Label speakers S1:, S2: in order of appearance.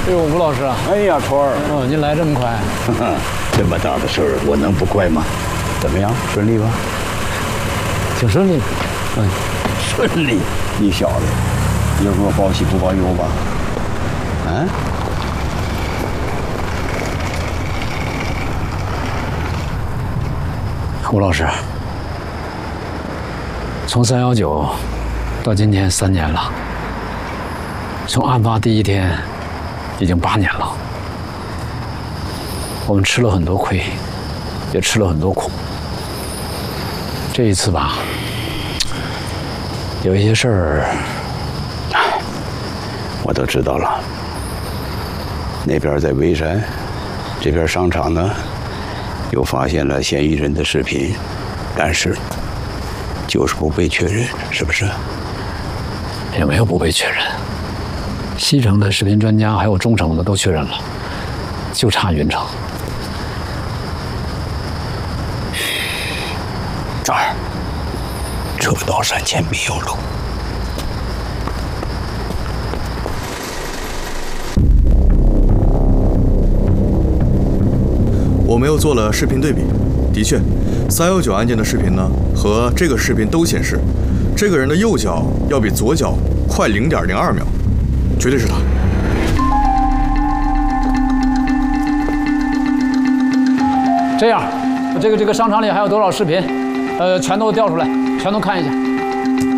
S1: 哎呦，吴老师啊！
S2: 哎呀，川儿，
S1: 哦，您来这么快？
S2: 这么大的事儿，我能不快吗？怎么样，顺利吧？
S1: 挺顺利的。
S2: 顺利。你小子，一会儿给我报喜不报忧吧？啊？
S1: 吴老师，从319到今天3年了，从案发第一天已经8年了。我们吃了很多亏，也吃了很多苦。这一次吧，有一些事儿，
S2: 我都知道了。那边在微山，这边商场呢，又发现了嫌疑人的视频，但是就是不被确认，是不是？
S1: 也没有不被确认。西城的视频专家还有中城的都确认了，就差云城。
S2: 这儿，车到山前必有路。
S3: 我们又做了视频对比，的确，319案件的视频呢和这个视频都显示，这个人的右脚要比左脚快0.02秒，绝对是他。
S1: 这样，这个商场里还有多少视频？全都调出来，全都看一下。